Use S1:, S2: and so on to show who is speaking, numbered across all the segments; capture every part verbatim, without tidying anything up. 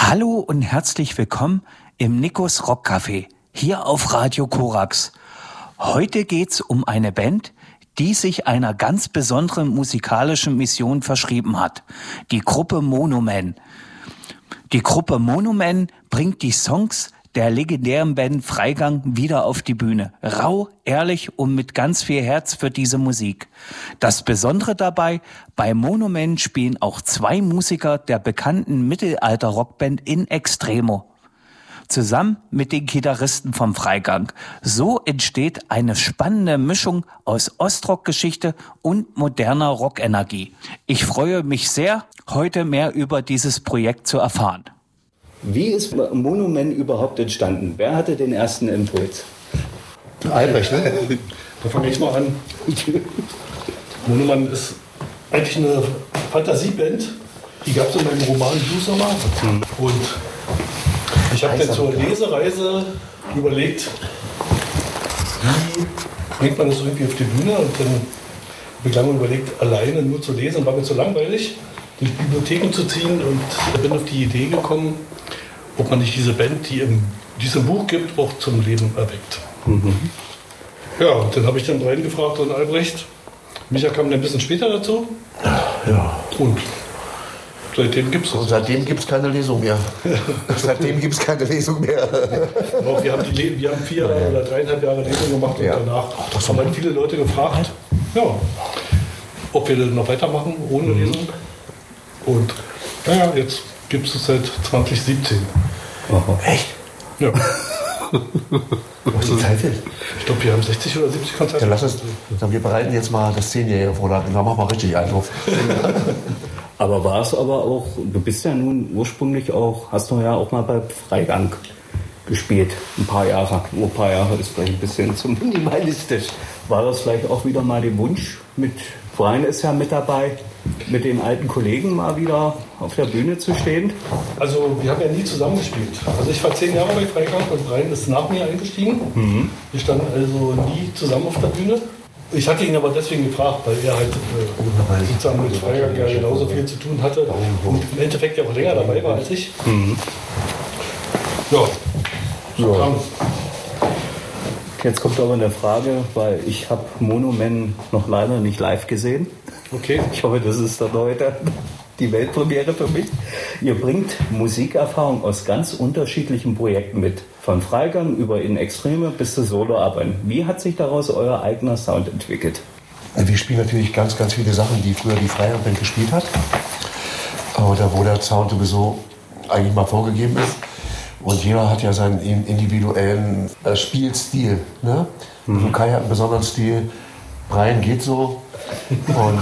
S1: Hallo und herzlich willkommen im Nikos Rockcafé, hier auf Radio Korax. Heute geht's um eine Band, die sich einer ganz besonderen musikalischen Mission verschrieben hat. Die Gruppe Monoman. Die Gruppe Monoman bringt die Songs der legendären Band Freigang wieder auf die Bühne. Rau, ehrlich und mit ganz viel Herz für diese Musik. Das Besondere dabei, bei Monoman spielen auch zwei Musiker der bekannten Mittelalter-Rockband In Extremo. Zusammen mit den Gitarristen vom Freigang. So entsteht eine spannende Mischung aus Ostrock-Geschichte und moderner Rockenergie. Ich freue mich sehr, heute mehr über dieses Projekt zu erfahren.
S2: Wie ist Monoman überhaupt entstanden? Wer hatte den ersten Impuls?
S3: Albrecht, ne? Da fange ich mal an. Monoman ist eigentlich eine Fantasieband. Die gab es in meinem Roman Bluesommer. Mhm. Und ich habe dann zur Lesereise überlegt, wie bringt man das irgendwie auf die Bühne? Und dann habe ich lange überlegt, alleine nur zu lesen, war mir zu langweilig, durch Bibliotheken zu ziehen. Und bin auf die Idee gekommen, ob man nicht diese Band, die in diesem Buch gibt, auch zum Leben erweckt. Mhm. Ja, und dann habe ich dann Brian gefragt und Albrecht. Micha kam dann ein bisschen später dazu.
S4: Ja.
S3: Und seitdem gibt es
S4: Und seitdem gibt es keine Lesung mehr. seitdem gibt es keine Lesung mehr.
S3: Doch, wir haben, die, wir haben vier ja. oder dreieinhalb Jahre Lesung gemacht und ja. danach Ach, haben dann viele Leute gefragt, ja, ob wir dann noch weitermachen ohne mhm. Lesung. Und naja, jetzt gibt es seit zwanzig siebzehn.
S4: Aha. Echt?
S3: Ja.
S4: Was ist die Zeit jetzt?
S3: Ich glaube, wir haben sechzig oder siebzig Konzerte.
S4: Dann lass uns, dann wir bereiten jetzt mal das zehnjährige vor. Dann machen wir richtig Eindruck.
S2: Aber war es aber auch, du bist ja nun ursprünglich auch, hast du ja auch mal bei Freigang gespielt, ein paar Jahre. Nur ein paar Jahre ist vielleicht ein bisschen zu minimalistisch. War das vielleicht auch wieder mal der Wunsch mit, Brian ist ja mit dabei, mit den alten Kollegen mal wieder auf der Bühne zu stehen?
S3: Also wir haben ja nie zusammengespielt. Also ich war zehn Jahre bei Freigang und Brian ist nach mir eingestiegen. Mhm. Wir standen also nie zusammen auf der Bühne. Ich hatte ihn aber deswegen gefragt, weil er halt äh, sozusagen mit Freigang ja genauso viel zu tun hatte und im Endeffekt ja auch länger dabei war als ich. Mhm. Ja, so kam es.
S2: Jetzt kommt aber eine Frage, weil ich habe Monoman noch leider nicht live gesehen.
S3: Okay.
S2: Ich hoffe, das ist dann heute die Weltpremiere für mich. Ihr bringt Musikerfahrung aus ganz unterschiedlichen Projekten mit. Von Freigang über In Extreme bis zu Soloarbeiten. Wie hat sich daraus euer eigener Sound entwickelt?
S4: Wir spielen natürlich ganz, ganz viele Sachen, die früher die Freigang-Band gespielt hat. Oder wo der Sound sowieso eigentlich mal vorgegeben ist. Und jeder hat ja seinen individuellen äh, Spielstil. Ne? Mhm. Also Kai hat einen besonderen Stil, Brian geht so und,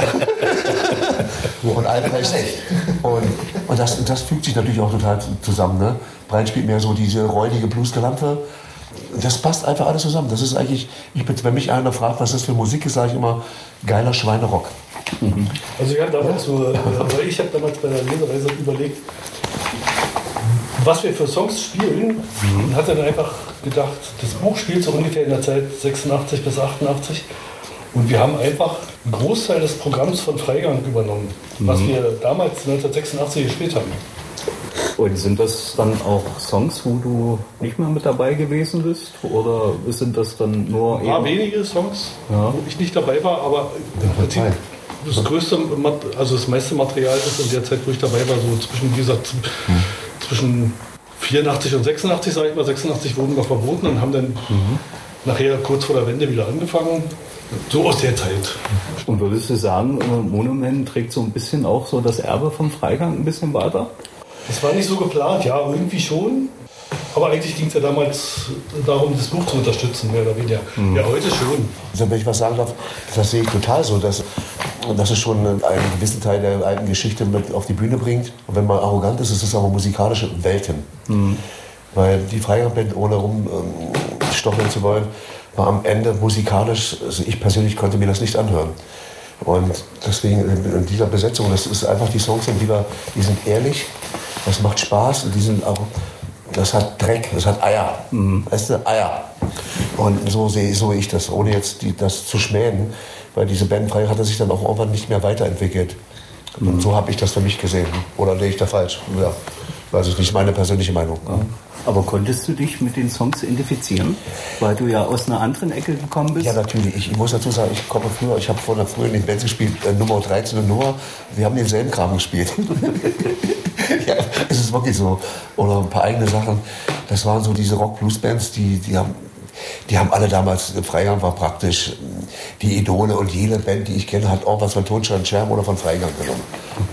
S4: und Albrecht. Und, und das, das fügt sich natürlich auch total zusammen. Ne? Brian spielt mehr so diese räudige Bluesgelampe. Das passt einfach alles zusammen. Das ist eigentlich, ich bin, wenn mich einer fragt, was das für Musik ist, sage ich immer, geiler Schweinerock.
S3: Mhm. Also ich habe damals, so, äh, ich habe damals bei der Lesereise überlegt, was wir für Songs spielen, mhm. und hat dann einfach gedacht, das Buch spielt so ungefähr in der Zeit sechsundachtzig bis achtundachtzig und wir haben einfach einen Großteil des Programms von Freigang übernommen, mhm. was wir damals neunzehnhundertsechsundachtzig gespielt haben.
S2: Und sind das dann auch Songs, wo du nicht mehr mit dabei gewesen bist? Oder sind das dann nur...
S3: Ein paar wenige Songs, ja. wo ich nicht dabei war, aber im Prinzip das größte, also das meiste Material ist in der Zeit, wo ich dabei war, so zwischen dieser... Mhm. Zwischen vierundachtzig und sechsundachtzig, sage ich mal, sechsundachtzig wurden wir verboten und haben dann mhm. nachher kurz vor der Wende wieder angefangen. So aus der Zeit.
S2: Und würdest du sagen, Monoman trägt so ein bisschen auch so das Erbe vom Freigang ein bisschen weiter?
S3: Das war nicht so geplant, ja, irgendwie schon. Aber eigentlich ging es ja damals darum, das Buch zu unterstützen, mehr oder weniger. Mhm. Ja, heute schon.
S4: Also, wenn ich was sagen darf, das sehe ich total so, dass, dass es schon einen gewissen Teil der alten Geschichte mit auf die Bühne bringt. Und wenn man arrogant ist, ist es aber musikalische Welten. Mhm. Weil die Freigang-Band, ohne rumstocheln zu wollen, war am Ende musikalisch, also ich persönlich konnte mir das nicht anhören. Und deswegen in dieser Besetzung, das ist einfach, die Songs sind lieber, die sind ehrlich, das macht Spaß und die sind auch, das hat Dreck, das hat Eier, mhm. weißt du, Eier. Und so sehe so ich das, ohne jetzt die, das zu schmähen, weil diese Band Freigang hatte sich dann auch irgendwann nicht mehr weiterentwickelt. Mhm. Und so habe ich das für mich gesehen. Oder sehe ich da falsch? Ja. Weiß ich nicht, meine persönliche Meinung.
S2: Ja. Aber konntest du dich mit den Songs identifizieren? Weil du ja aus einer anderen Ecke gekommen bist?
S4: Ja, natürlich. Ich, ich muss dazu sagen, ich komme früher, ich habe vorher früher in den Bands gespielt, äh, Nummer dreizehn und Nummer, wir haben denselben Kram gespielt. Ja, es ist wirklich so. Oder ein paar eigene Sachen. Das waren so diese Rock-Blues-Bands, die, die haben Die haben alle damals, Freigang war praktisch die Idole und jede Band, die ich kenne, hat auch was von Tonstein Scherben oder von Freigang genommen.